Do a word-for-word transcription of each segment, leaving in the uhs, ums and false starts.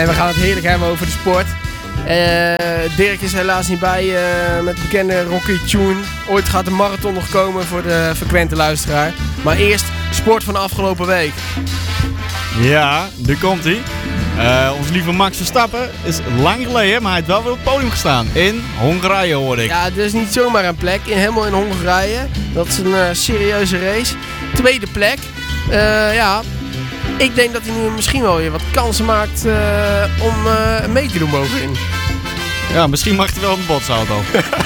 En we gaan het heerlijk hebben over de sport. Uh, Dirk is helaas niet bij uh, met de bekende Rocky Tune. Ooit gaat de marathon nog komen voor de frequente luisteraar. Maar eerst sport van de afgelopen week. Ja, nu komt hij. Uh, onze lieve Max Verstappen is lang geleden, maar hij heeft wel weer op het podium gestaan. In Hongarije hoorde ik. Ja, dit is niet zomaar een plek. In, helemaal in Hongarije. Dat is een uh, serieuze race. Tweede plek. Uh, ja, ik denk dat hij nu misschien wel weer wat kansen maakt uh, om uh, mee te doen bovenin. Ja, misschien mag hij wel een botsauto.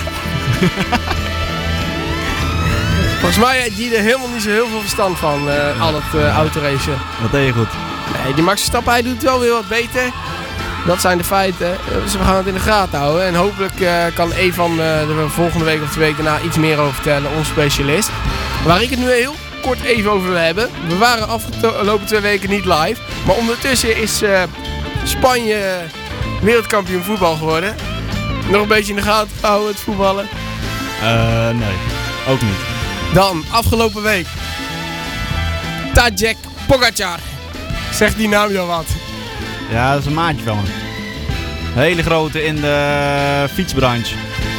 Volgens mij heeft hij er helemaal niet zo heel veel verstand van, uh, al het uh, autoracen. Dat deed je goed. Nee, die Max Verstappen, hij doet het wel weer wat beter. Dat zijn de feiten. Dus we gaan het in de gaten houden. En hopelijk uh, kan Evan uh, er volgende week of de week daarna iets meer over vertellen, onze specialist. Waar ik het nu heel kort even over wil hebben. We waren afgelopen twee weken niet live. Maar ondertussen is uh, Spanje wereldkampioen voetbal geworden. Nog een beetje in de gaten houden, het voetballen? Uh, nee, ook niet. Dan, afgelopen week. Tadej Pogacar. Zegt die naam jou wat? Ja, dat is een maatje van hem. Hele grote in de fietsbranche.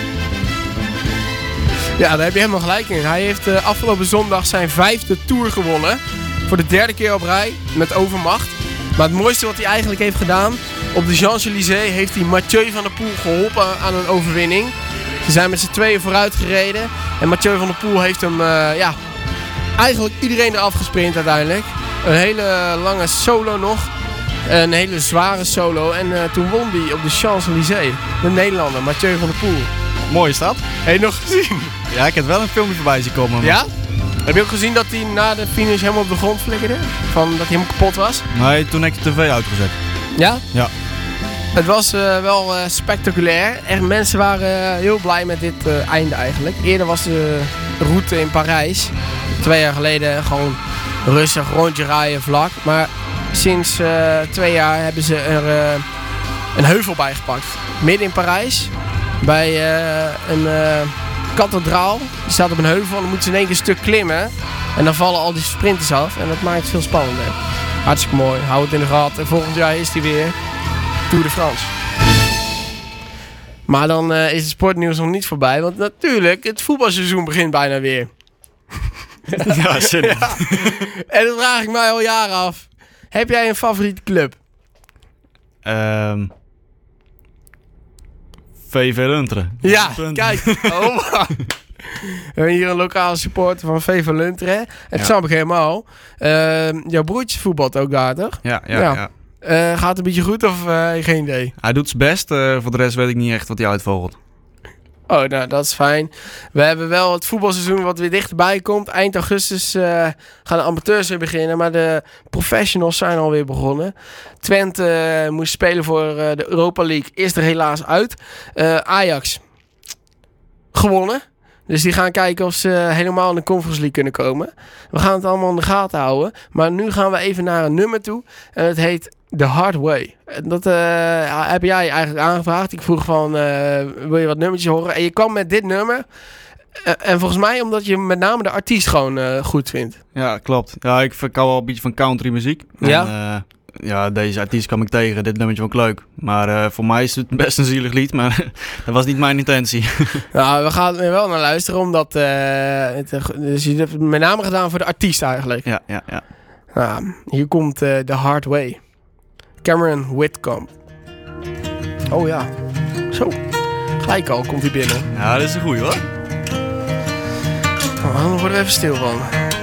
Ja, daar heb je helemaal gelijk in. Hij heeft uh, afgelopen zondag zijn vijfde Tour gewonnen. Voor de derde keer op rij, met overmacht. Maar het mooiste wat hij eigenlijk heeft gedaan... op de Champs-Élysées heeft hij Mathieu van der Poel geholpen aan een overwinning. Ze zijn met z'n tweeën vooruit gereden. En Mathieu van der Poel heeft hem, uh, ja... eigenlijk iedereen eraf gesprint uiteindelijk. Een hele lange solo nog. Een hele zware solo. En uh, toen won hij op de Champs-Élysées. De Nederlander, Mathieu van der Poel. Mooi is dat. Heb je nog gezien? Ja, ik heb wel een filmpje voorbij zien komen. Maar... Ja? Heb je ook gezien dat hij na de finish helemaal op de grond flikkerde? Van dat hij helemaal kapot was? Nee, toen heb ik de tv uitgezet. Ja? Ja. Het was uh, wel uh, spectaculair. Echt, mensen waren uh, heel blij met dit uh, einde eigenlijk. Eerder was de route in Parijs. Twee jaar geleden gewoon rustig rondje rijden vlak. Maar sinds uh, twee jaar hebben ze er uh, een heuvel bij gepakt. Midden in Parijs. Bij uh, een uh, kathedraal. Die staat op een heuvel en dan moeten ze in één keer een stuk klimmen. En dan vallen al die sprinters af. En dat maakt het veel spannender. Hartstikke mooi. Hou het in de gaten. Volgend jaar is die weer Tour de France. Maar dan uh, is het sportnieuws nog niet voorbij. Want natuurlijk, het voetbalseizoen begint bijna weer. Ja, zin in. Ja. En dat vraag ik mij al jaren af. Heb jij een favoriete club? Um, V V Lunteren. Ja, Punt. kijk. Oh man. We hebben hier een lokale supporter van V V Lunteren. En dat Ja. snap ik helemaal. Uh, jouw broertje voetbalt ook daar, toch? Ja, ja, Ja. ja. Uh, gaat het een beetje goed of uh, geen idee? Hij doet zijn best. Uh, voor de rest weet ik niet echt wat hij uitvogelt. Oh, nou, dat is fijn. We hebben wel het voetbalseizoen wat weer dichterbij komt. Eind augustus uh, gaan de amateurs weer beginnen. Maar de professionals zijn alweer begonnen. Twente uh, moest spelen voor uh, de Europa League. Is er helaas uit. Uh, Ajax gewonnen. Dus die gaan kijken of ze helemaal in de Conference League kunnen komen. We gaan het allemaal in de gaten houden. Maar nu gaan we even naar een nummer toe. En het heet The Hard Way. Dat uh, heb jij eigenlijk aangevraagd. Ik vroeg van, uh, wil je wat nummertjes horen? En je kwam met dit nummer. Uh, en volgens mij omdat je met name de artiest gewoon uh, goed vindt. Ja, klopt. Ja, ik hou wel een beetje van country muziek. Ja? En, uh, ja, deze artiest kwam ik tegen. Dit nummertje vond ik leuk. Maar uh, voor mij is het best een zielig lied. Maar dat was niet mijn intentie. Nou, we gaan er wel naar luisteren. Omdat uh, het, dus je hebt het met name gedaan voor de artiest eigenlijk. Ja, ja, ja. Nou, hier komt uh, The Hard Way. Cameron Whitcomb. Oh ja. Zo. Gelijk al komt hij binnen. Ja, dat is een goeie hoor. Oh, dan worden we even stil van.